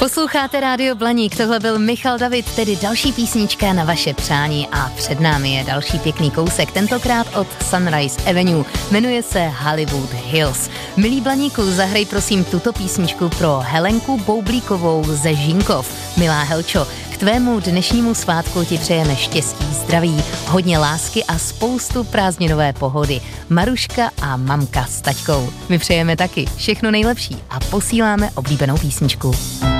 Posloucháte Rádio Blaník, tohle byl Michal David, tedy další písnička na vaše přání a před námi je další pěkný kousek, tentokrát od Sunrise Avenue, jmenuje se Hollywood Hills. Milí Blaníku, zahraj prosím tuto písničku pro Helenku Boublíkovou ze Žinkov. Milá Helčo, k tvému dnešnímu svátku ti přejeme štěstí, zdraví, hodně lásky a spoustu prázdninové pohody. Maruška a mamka s taťkou. My přejeme taky všechno nejlepší a posíláme oblíbenou písničku.